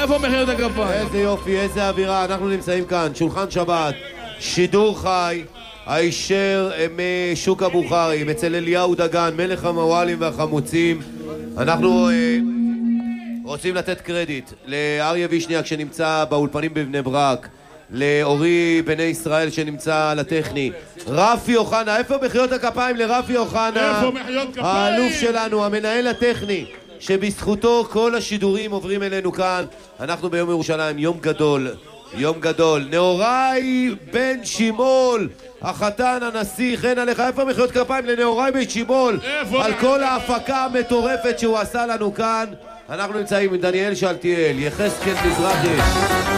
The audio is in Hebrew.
איפה מחיאות הכפיים? איזה יופי, איזה אווירה. אנחנו נמצאים כאן, שולחן שבת, שידור חי, הישר משוק הבוכרי, אצל אליהו דגן, מלך המוואלים והחמוצים. אנחנו רוצים לתת קרדיט לאריה וישניאק שנמצא באולפנים בבני ברק, לאורי בני ישראל שנמצא על הטכני, רפי אוחנה. איפה מחיאות הכפיים לרפי אוחנה? איפה מחיאות כפיים? האלוף שלנו, המנהל הטכני, שבזכותו כל השידורים עוברים אלינו כאן. אנחנו ביום ירושלים, יום גדול, יום גדול. נאורי בן שימול, החתן, הנסיך, אין עליך. איפה מחיאות כפיים לנאורי בן שימול על כל ההפקה המטורפת שהוא עשה לנו כאן. אנחנו נמצאים עם דניאל שלטיאל, יחזקאל מזרחי,